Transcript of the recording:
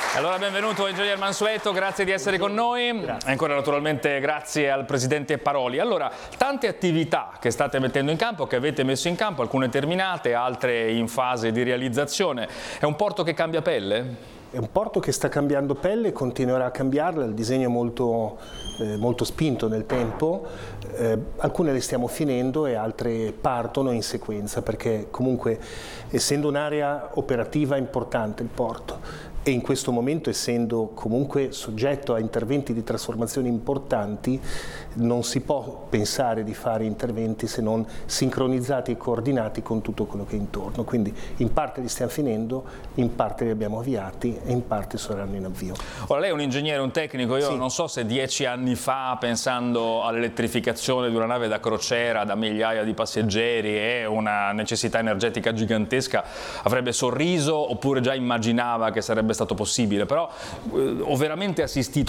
Allora benvenuto Ingegner Mansueto, grazie di essere con noi. Grazie. Ancora naturalmente grazie al Presidente Paroli. Allora, tante attività che state mettendo in campo, che avete messo in campo, alcune terminate, altre in fase di realizzazione. È un porto che cambia pelle? È un porto che sta cambiando pelle e continuerà a cambiarla, il disegno è molto spinto nel tempo, alcune le stiamo finendo e altre partono in sequenza perché comunque essendo un'area operativa importante il porto e in questo momento essendo comunque soggetto a interventi di trasformazione importanti non si può pensare di fare interventi se non sincronizzati e coordinati con tutto quello che è intorno, quindi in parte li stiamo finendo, in parte li abbiamo avviati e in parte saranno in avvio. Ora lei è un ingegnere, un tecnico, io non so se 10 anni fa pensando all'elettrificazione di una nave da crociera da migliaia di passeggeri e una necessità energetica gigantesca avrebbe sorriso oppure già immaginava che sarebbe stato possibile, però ho veramente assistito